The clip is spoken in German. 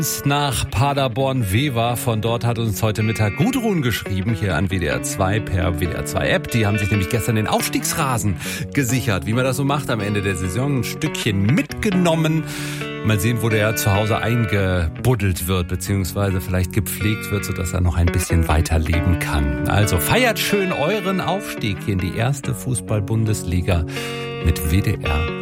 Nach Paderborn-Wever. Von dort hat uns heute Mittag Gudrun geschrieben, hier an WDR 2 per WDR 2 App. Die haben sich nämlich gestern den Aufstiegsrasen gesichert. Wie man das so macht am Ende der Saison, ein Stückchen mitgenommen. Mal sehen, wo der zu Hause eingebuddelt wird, beziehungsweise vielleicht gepflegt wird, sodass er noch ein bisschen weiter leben kann. Also feiert schön euren Aufstieg hier in die erste Fußball-Bundesliga mit WDR